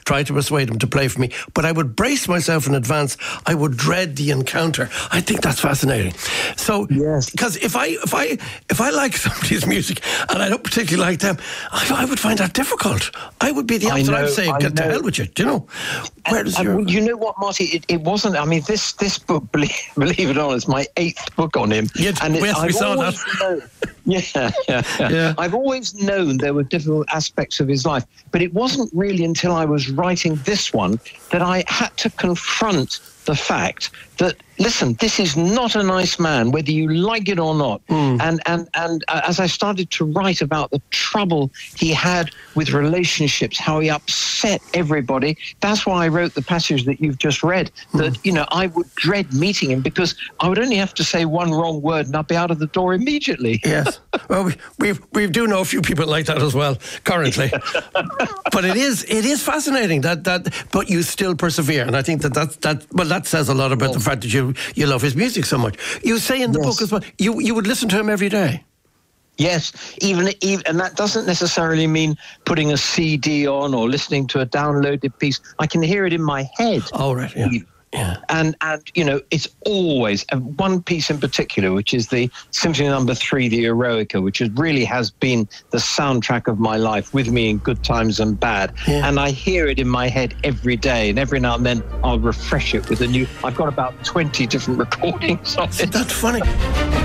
try to persuade him to play for me. But I would brace myself in advance. I would dread the encounter. I think that's fascinating. So, yes, because if I like somebody's music and I don't particularly like them, I would find that difficult. I would be the opposite. I'd say, get to hell with you. Do you know? You know what, Marty? It wasn't. I mean, this book, believe it or not, is my 8th book on him. Yeah, and we saw that. Yeah. I've always known there were difficult aspects of his life, but it wasn't really until I was writing this one that I had to confront the fact that, listen, this is not a nice man, whether you like it or not. And as I started to write about the trouble he had with relationships, how he upset everybody, that's why I wrote the passage that you've just read, that, I would dread meeting him because I would only have to say one wrong word and I'd be out of the door immediately. Yes. Well, we do know a few people like that as well, currently. But it is fascinating but you still persevere. And I think that says a lot about the fact that you love his music so much. You say in the book as well, you would listen to him every day. Yes, even and that doesn't necessarily mean putting a CD on or listening to a downloaded piece. I can hear it in my head. Oh, right, yeah. Yeah. And it's always one piece in particular, which is the Symphony No. 3, the Eroica, which really has been the soundtrack of my life, with me in good times and bad. Yeah. And I hear it in my head every day, and every now and then I'll refresh it with I've got about 20 different recordings of it. That's funny.